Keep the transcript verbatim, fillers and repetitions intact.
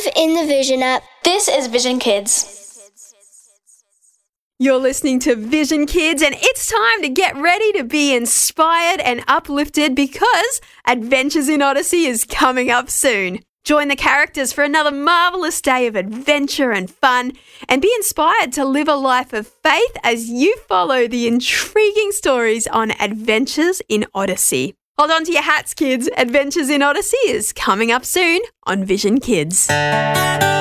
Live in the Vision app. This is Vision Kids. You're listening to Vision Kids, and it's time to get ready to be inspired and uplifted because Adventures in Odyssey is coming up soon. Join the characters for another marvellous day of adventure and fun, and be inspired to live a life of faith as you follow the intriguing stories on Adventures in Odyssey. Hold on to your hats, kids. Adventures in Odyssey is coming up soon on Vision Kids.